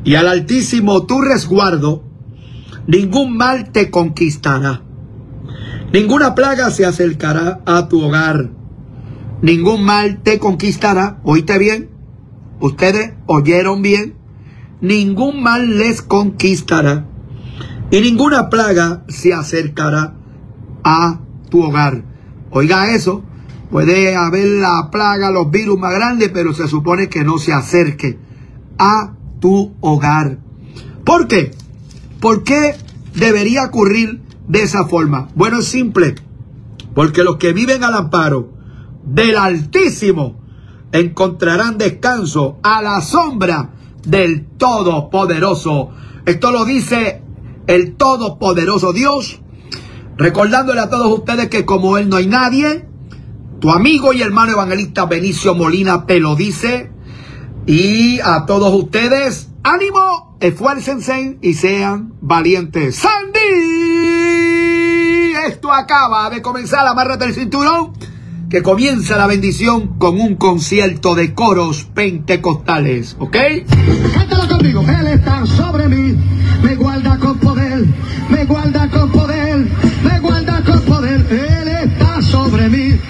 y al Altísimo tu resguardo, ningún mal te conquistará. Ninguna plaga se acercará a tu hogar. Ningún mal te conquistará. ¿Oíste bien? Ustedes oyeron bien. Ningún mal les conquistará. Y ninguna plaga se acercará a tu hogar. Oiga eso. Puede haber la plaga, los virus más grandes, pero se supone que no se acerque a tu hogar. ¿Por qué? ¿Por qué debería ocurrir de esa forma? Bueno, es simple. Porque los que viven al amparo del Altísimo encontrarán descanso a la sombra del Todopoderoso. Esto lo dice el Todopoderoso Dios, recordándole a todos ustedes que como Él no hay nadie. Tu amigo y hermano evangelista Benicio Molina te lo dice. Y a todos ustedes, ánimo, esfuércense y sean valientes. ¡Sandy! Esto acaba de comenzar. Amárrate el cinturón, que comienza la bendición con un concierto de coros pentecostales. ¿Ok? Cántalo conmigo. Él está sobre mí, me guarda